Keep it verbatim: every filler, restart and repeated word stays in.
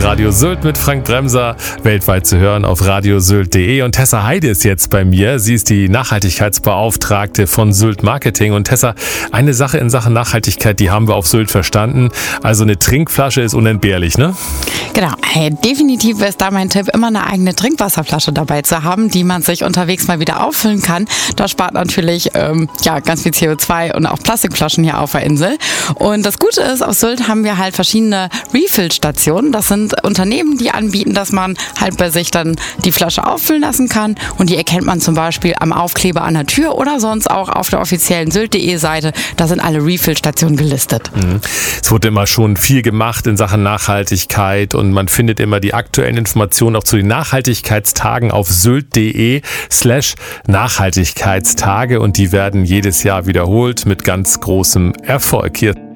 Radio Sylt mit Frank Bremser, weltweit zu hören auf radiosylt punkt de. Und Tessa Heide ist jetzt bei mir. Sie ist die Nachhaltigkeitsbeauftragte von Sylt Marketing. Und Tessa, eine Sache in Sachen Nachhaltigkeit, die haben wir auf Sylt verstanden. Also eine Trinkflasche ist unentbehrlich, ne? Genau, hey, definitiv ist da mein Tipp, immer eine eigene Trinkwasserflasche dabei zu haben, die man sich unterwegs mal wieder auffüllen kann. Das spart natürlich ähm, ja, ganz viel C O zwei und auch Plastikflaschen hier auf der Insel. Und das Gute ist, auf Sylt haben wir halt verschiedene Refill-Stationen. Das sind Unternehmen, die anbieten, dass man halt bei sich dann die Flasche auffüllen lassen kann. Und die erkennt man zum Beispiel am Aufkleber an der Tür oder sonst auch auf der offiziellen sylt punkt de Seite. Da sind alle Refill-Stationen gelistet. Mhm. Es wurde immer schon viel gemacht in Sachen Nachhaltigkeit und man findet immer die aktuellen Informationen auch zu den Nachhaltigkeitstagen auf sylt punkt de slash Nachhaltigkeitstage und die werden jedes Jahr wiederholt mit ganz großem Erfolg. Hier